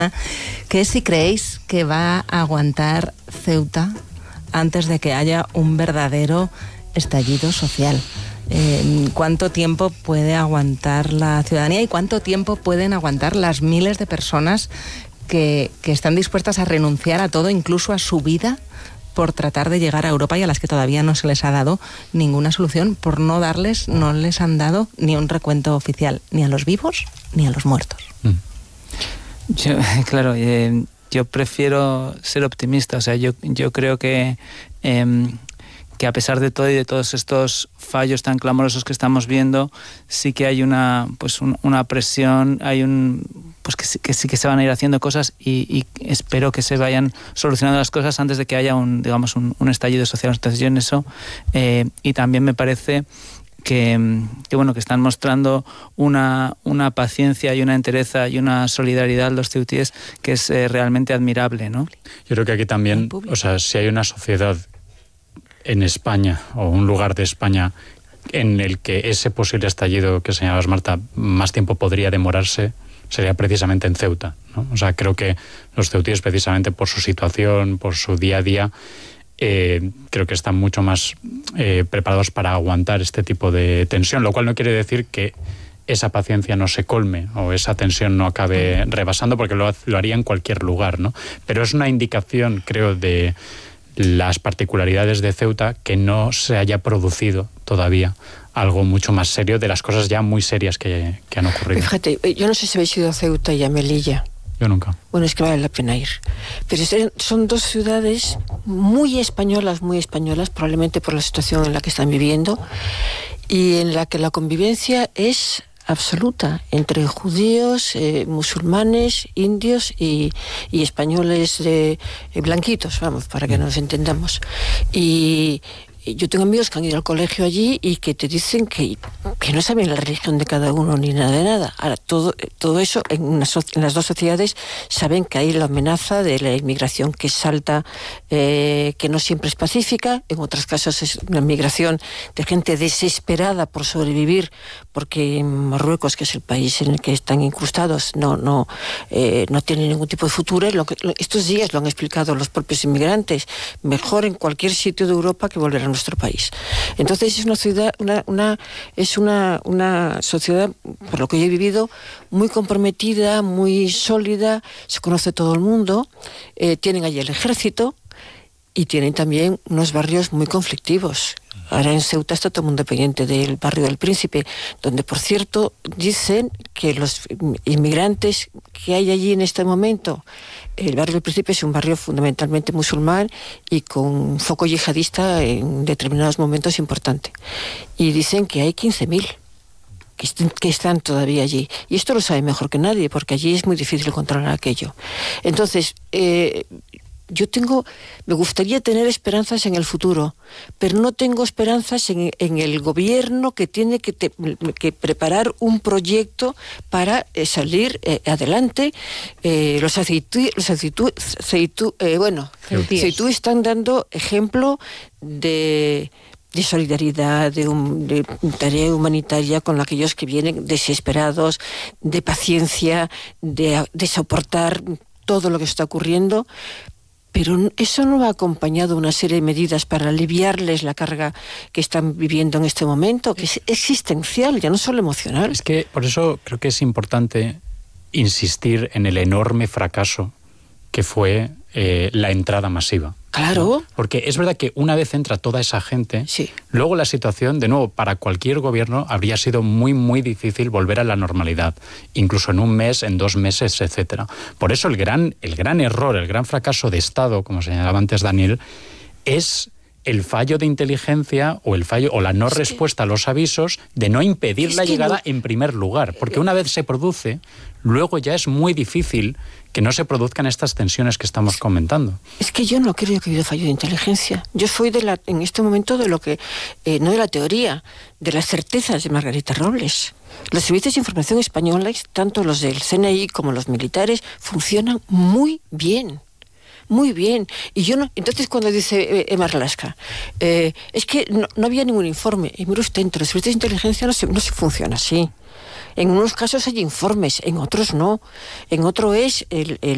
que si creéis que va a aguantar Ceuta antes de que haya un verdadero estallido social. ¿Cuánto tiempo puede aguantar la ciudadanía y cuánto tiempo pueden aguantar las miles de personas que están dispuestas a renunciar a todo, incluso a su vida, por tratar de llegar a Europa, y a las que todavía no se les ha dado ninguna solución, por no les han dado ni un recuento oficial, ni a los vivos ni a los muertos? Yo prefiero ser optimista. O sea, yo creo que a pesar de todo y de todos estos fallos tan clamorosos que estamos viendo, sí que hay una presión, que sí que se van a ir haciendo cosas, y espero que se vayan solucionando las cosas antes de que haya un estallido social. Entonces yo en eso, y también me parece que están mostrando una paciencia y una entereza y una solidaridad los ceutíes que es realmente admirable, ¿no? Yo creo que aquí también, o sea, si hay una sociedad en España o un lugar de España en el que ese posible estallido que señalabas, Marta, más tiempo podría demorarse, sería precisamente en Ceuta, ¿no? O sea, creo que los ceutíes, precisamente por su situación, por su día a día, creo que están mucho más preparados para aguantar este tipo de tensión, lo cual no quiere decir que esa paciencia no se colme o esa tensión no acabe rebasando, porque lo haría en cualquier lugar, ¿no? Pero es una indicación, creo, de las particularidades de Ceuta, que no se haya producido todavía algo mucho más serio de las cosas ya muy serias que han ocurrido. Fíjate, yo no sé si habéis ido a Ceuta y a Melilla. Yo nunca. Bueno, es que vale la pena ir. Pero son dos ciudades muy españolas, probablemente por la situación en la que están viviendo, y en la que la convivencia es absoluta entre judíos, musulmanes, indios y españoles blanquitos, vamos, para que nos entendamos. Y yo tengo amigos que han ido al colegio allí y que te dicen que no saben la religión de cada uno ni nada de nada. Ahora, todo eso en las dos sociedades saben que hay la amenaza de la inmigración que salta, que no siempre es pacífica. En otros casos es una migración de gente desesperada por sobrevivir, porque en Marruecos, que es el país en el que están incrustados, no tienen ningún tipo de futuro. Estos días lo han explicado los propios inmigrantes. Mejor en cualquier sitio de Europa que volver a nuestro país. Entonces es una ciudad, una sociedad, por lo que yo he vivido, muy comprometida, muy sólida, se conoce todo el mundo, tienen allí el ejército y tienen también unos barrios muy conflictivos. Ahora en Ceuta está todo el mundo pendiente del barrio del Príncipe, donde, por cierto, dicen que los inmigrantes que hay allí en este momento, el barrio del Príncipe es un barrio fundamentalmente musulmán y con foco yihadista en determinados momentos importante. Y dicen que hay 15.000 que están todavía allí. Y esto lo sabe mejor que nadie, porque allí es muy difícil controlar aquello. Entonces, me gustaría tener esperanzas en el futuro, pero no tengo esperanzas en el gobierno, que tiene que preparar un proyecto para salir adelante. Los ceitú están dando ejemplo de solidaridad, de tarea humanitaria con aquellos que vienen desesperados, de paciencia, de soportar todo lo que está ocurriendo. Pero eso no va acompañado de una serie de medidas para aliviarles la carga que están viviendo en este momento, que es existencial, ya no solo emocional. Es que por eso creo que es importante insistir en el enorme fracaso que fue la entrada masiva. Claro. ¿No? Porque es verdad que una vez entra toda esa gente, sí, luego la situación, de nuevo, para cualquier gobierno habría sido muy, muy difícil volver a la normalidad, incluso en un mes, en 2 meses, etcétera. Por eso el gran error, el gran fracaso de Estado, como señalaba antes Daniel, es el fallo de inteligencia o la no respuesta a los avisos de no impedir la llegada en primer lugar. Porque una vez se produce, luego ya es muy difícil que no se produzcan estas tensiones que estamos comentando. Es que yo no creo que haya habido fallo de inteligencia. Yo soy en este momento de lo que, no de la teoría, de las certezas de Margarita Robles. Los servicios de información españoles, tanto los del CNI como los militares, funcionan muy bien. Muy bien. Y yo no. Entonces, cuando dice Marlaska, es que no había ningún informe. Y mire usted, entre los servicios de inteligencia no se funciona así. En unos casos hay informes, en otros no. En otro es el